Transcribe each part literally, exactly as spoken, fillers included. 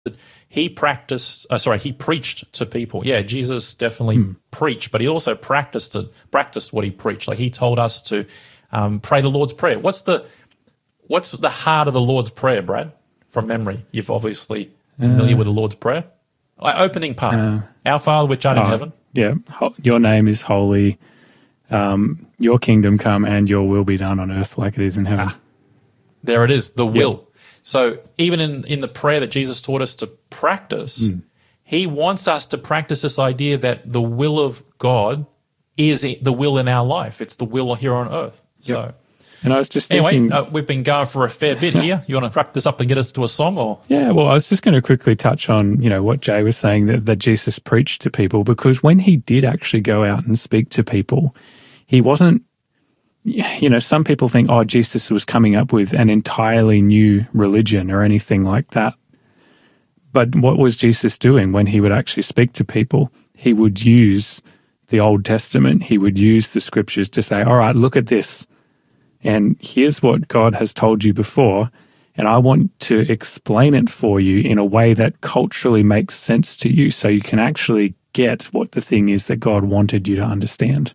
He practiced, uh, sorry, he preached to people. Yeah, Jesus definitely mm. preached, but he also practiced it, practiced what he preached. Like he told us to um, pray the Lord's Prayer. What's the what's the heart of the Lord's Prayer, Brad? From memory, you've obviously familiar uh, with the Lord's Prayer. Uh, opening part: uh, Our Father which art uh, in heaven. Yeah, your name is holy. Um, your kingdom come, and your will be done on earth like it is in heaven. Ah, there it is, the will. Yep. So even in, in the prayer that Jesus taught us to practice, mm. he wants us to practice this idea that the will of God is the will in our life. It's the will here on earth. So, yep. And I was just anyway, thinking, uh, we've been going for a fair bit here. You want to wrap this up and get us to a song, or? Yeah, well, I was just going to quickly touch on, you know, what Jay was saying that, that Jesus preached to people, because when he did actually go out and speak to people, he wasn't. You know, some people think, oh, Jesus was coming up with an entirely new religion or anything like that. But what was Jesus doing when he would actually speak to people? He would use the Old Testament. He would use the scriptures to say, all right, look at this. And here's what God has told you before. And I want to explain it for you in a way that culturally makes sense to you so you can actually get what the thing is that God wanted you to understand.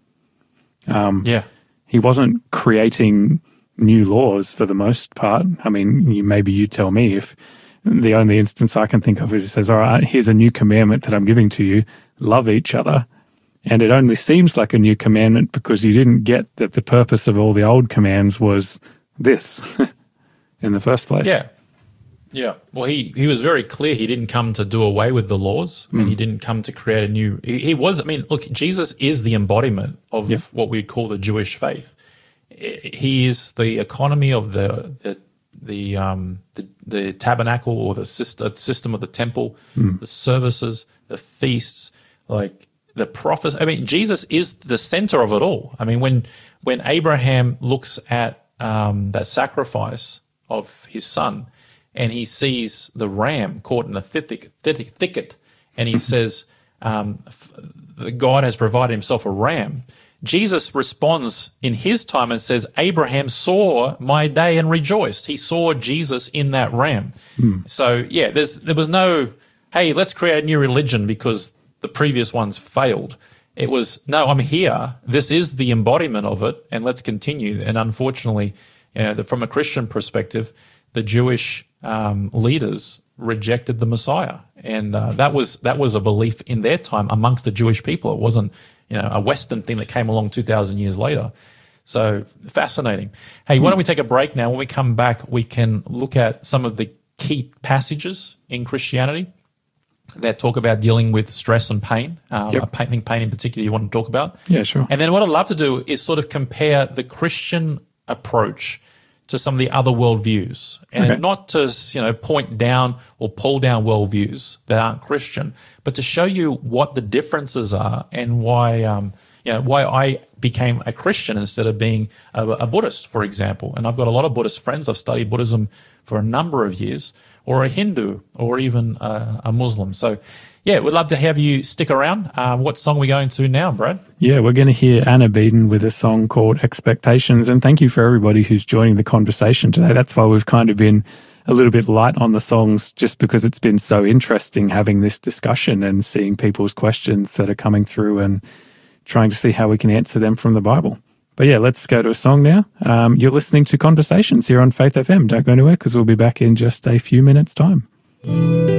Um, yeah. He wasn't creating new laws for the most part. I mean, you, maybe you tell me if the only instance I can think of is he says, all right, here's a new commandment that I'm giving to you, love each other. And it only seems like a new commandment because you didn't get that the purpose of all the old commands was this in the first place. Yeah. Yeah. Well, he, he was very clear. He didn't come to do away with the laws. Mm. And he didn't come to create a new, he, he was, I mean, look, Jesus is the embodiment of yep. what we'd call the Jewish faith. He is the economy of the, the, the, um, the, the tabernacle or the system of the temple, mm. the services, the feasts, like the prophets. I mean, Jesus is the center of it all. I mean, when, when Abraham looks at, um, that sacrifice of his son, and he sees the ram caught in a thicket, thicket and he says, um, God has provided himself a ram. Jesus responds in his time and says, Abraham saw my day and rejoiced. He saw Jesus in that ram. Hmm. So, yeah, there's, there was no, hey, let's create a new religion because the previous ones failed. It was, no, I'm here. This is the embodiment of it, and let's continue. And unfortunately, you know, the, from a Christian perspective, the Jewish um, leaders rejected the Messiah, and uh, that was that was a belief in their time amongst the Jewish people. It wasn't, you know, a Western thing that came along two thousand years later. So fascinating. Hey, why don't we take a break now? When we come back, we can look at some of the key passages in Christianity that talk about dealing with stress and pain. Um, yep. I think pain in particular you want to talk about. Yeah, sure. And then what I'd love to do is sort of compare the Christian approach to some of the other worldviews, and okay. not to, you know, point down or pull down worldviews that aren't Christian, but to show you what the differences are and why, um, you know, why I became a Christian instead of being a, a Buddhist, for example. And I've got a lot of Buddhist friends. I've studied Buddhism for a number of years, or a Hindu, or even a, a Muslim. So, yeah, we'd love to have you stick around. Uh, what song are we going to now, Brad? Yeah, we're going to hear Anna Beeden with a song called Expectations. And thank you for everybody who's joining the conversation today. That's why we've kind of been a little bit light on the songs, just because it's been so interesting having this discussion and seeing people's questions that are coming through and trying to see how we can answer them from the Bible. But yeah, let's go to a song now. Um, you're listening to Conversations here on Faith F M. Don't go anywhere because we'll be back in just a few minutes' time.